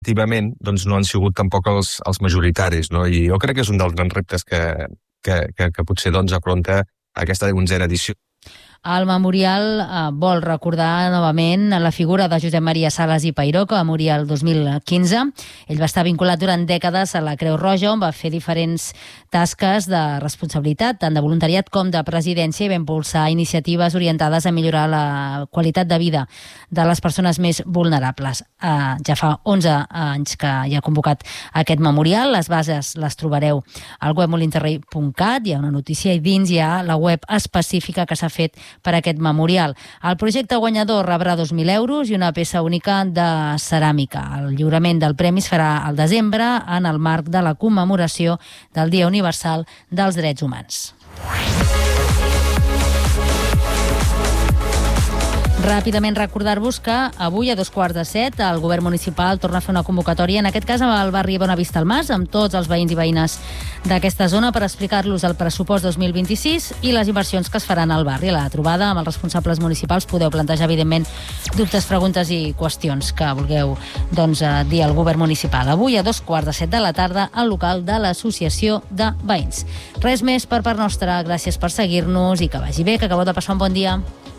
efectivament, doncs no han sigut tampoc els majoritaris, no? I jo crec que és un dels grans reptes que potser doncs afronta aquesta 11a edició. El memorial vol recordar novament la figura de Josep Maria Sales i Peiró, que va morir el 2015. Ell va estar vinculat durant dècades a la Creu Roja, on va fer diferents tasques de responsabilitat, tant de voluntariat com de presidència, i va impulsar iniciatives orientades a millorar la qualitat de vida de les persones més vulnerables. Ja fa 11 anys que hi ha convocat aquest memorial. Les bases les trobareu al web molinterrey.cat, hi ha una notícia, i dins hi ha la web específica que s'ha fet per aquest memorial. El projecte guanyador rebrà 2.000 euros i una peça única de ceràmica. El lliurament del premi es farà al desembre en el marc de la commemoració del Dia Universal dels Drets Humans. Ràpidament recordar-vos que avui a 6:15 el govern municipal torna a fer una convocatòria, en aquest cas al barri Bonavista al Mas, amb tots els veïns i veïnes d'aquesta zona per explicar-los el pressupost 2026 i les inversions que es faran al barri. A la trobada amb els responsables municipals podeu plantejar, evidentment, dubtes, preguntes i qüestions que vulgueu dir al govern municipal. Avui a 6:15 de la tarda al local de l'Associació de Veïns. Res més per part nostra. Gràcies per seguir-nos i que vagi bé, que acabeu de passar un bon dia.